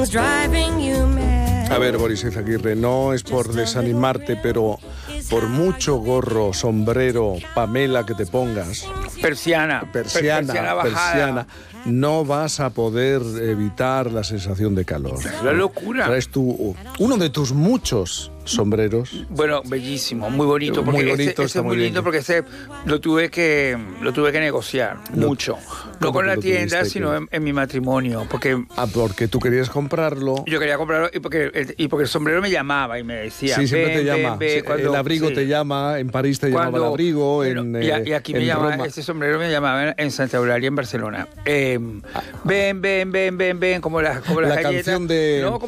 things driving you mad. A ver, Boris Izaguirre, no es por desanimarte, pero por mucho gorro, sombrero, Pamela que te pongas, Persiana bajada. no vas a poder evitar la sensación de calor. Es una locura. Traes uno de tus muchos sombreros. Bueno, bellísimo, muy bonito. Porque Muy bonito, ese está es muy muy lindo bien. porque ese lo tuve que negociar mucho. No ¿cómo con que la lo tienda, tuviste sino que- en mi matrimonio. Porque Porque tú querías comprarlo. yo quería comprarlo y porque el sombrero me llamaba y me decía. Sí, siempre ven, te llama. ven, cuando- el abrigo sí. te llama, en París te llamaba el abrigo, bueno, y aquí me en llama, Roma. este sombrero me llamaba en Santa Eulalia, en Barcelona. Ven, como las La galletas. canción de... No,